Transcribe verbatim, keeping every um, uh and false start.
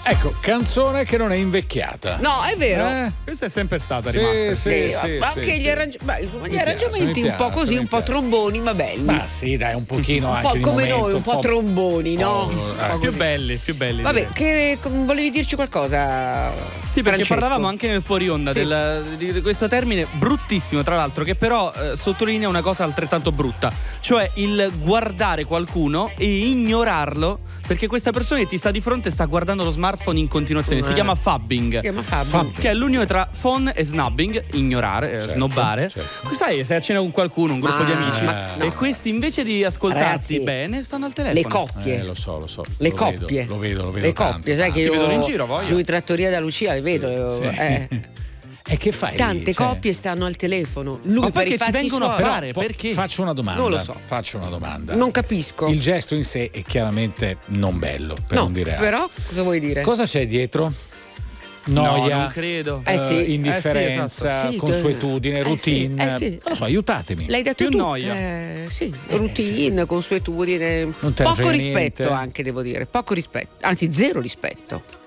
Ecco, canzone che non è invecchiata. No, è vero. Eh? Questa è sempre stata Sì, rimasta. sì, Sì, sì, ma sì, anche sì. gli, arrangi- beh, insomma, gli Mi piace, arrangiamenti mi un po' piace, così, mi un po' piace. tromboni, ma belli. Ma sì, dai, un pochino un anche po' di come momento, noi, un po' tromboni, no? po', Un eh, po' Più così. belli, più belli. Vabbè, direi. che volevi dirci qualcosa? Sì, perché Francesco? parlavamo anche nel fuori onda Sì. del- di, di questo termine bruttissimo, tra l'altro, che però eh, sottolinea una cosa altrettanto brutta, cioè il guardare qualcuno e ignorarlo, perché questa persona che ti sta di fronte sta guardando lo smartphone in continuazione. Si Eh. chiama fabbing. Si chiama Fabio. Fabio. Che è l'unione tra phone e snubbing, ignorare, eh, Certo, snobbare. certo. Sai, sei a cena con qualcuno, un gruppo Ma- di amici, ma- no. e questi invece di ascoltarti Ragazzi, bene stanno al telefono. Le coppie. Eh, lo so, lo so. Le lo coppie. Vedo, lo vedo, lo vedo. Le tanto, coppie, sai tanto. che Ti io vedono in giro, voglio. giù in trattoria da Lucia, le vedo. Sì. eh. E che fai? Tante lì? Cioè, coppie stanno al telefono. Lui Ma per poi i che ci fatti vengono a suoi. fare? po- perché? Faccio una domanda. Non lo so. Faccio una domanda. Non capisco. Il gesto in sé è chiaramente non bello, per no, non dire altro. però cosa vuoi dire? Cosa c'è dietro? No, Noia, non credo. Eh sì. eh, Eh sì, indifferenza, esatto. Sì, consuetudine, eh sì, routine. eh sì. Non lo so, aiutatemi. L'hai detto Più tu. noia. Eh, sì, routine, consuetudine, Non te ne poco frega rispetto niente. anche, devo dire, poco rispetto, anzi zero rispetto.